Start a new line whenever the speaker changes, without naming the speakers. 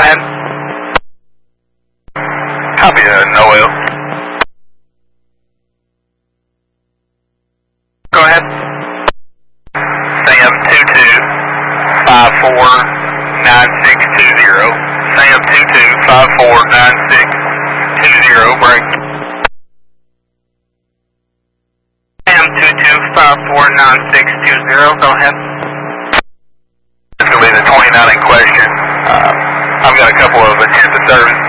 ahead.
Copy, Noel.
Go ahead.
Sam 22549620. Sam 22549620. Break.
Sam 22549620. Go ahead.
This will be the 29 in question. I've got a couple of attempts of service